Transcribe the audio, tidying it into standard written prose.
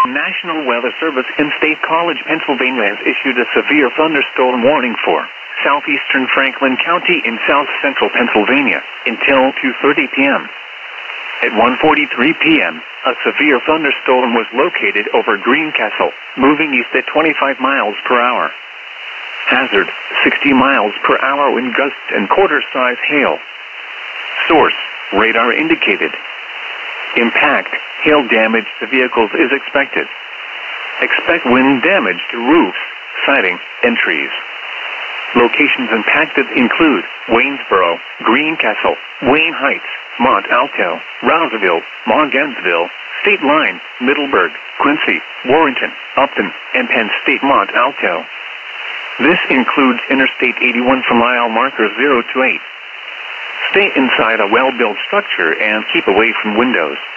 National Weather Service in State College, Pennsylvania has issued a severe thunderstorm warning for southeastern Franklin County in south central Pennsylvania until 2:30 p.m. At 1:43 p.m., a severe thunderstorm was located over Greencastle, moving east at 25 miles per hour. Hazard, 60 miles per hour wind gusts and quarter-size hail. Source, radar indicated. Impact, hail damage to vehicles is expected. Expect wind damage to roofs, siding, and trees. Locations impacted include Waynesboro, Greencastle, Wayne Heights, Mont Alto, Rouseville, Morgansville, State Line, Middleburg, Quincy, Warrenton, Upton, and Penn State Mont Alto. This includes Interstate 81 for mile marker 0 to 8. Stay inside a well-built structure and keep away from windows.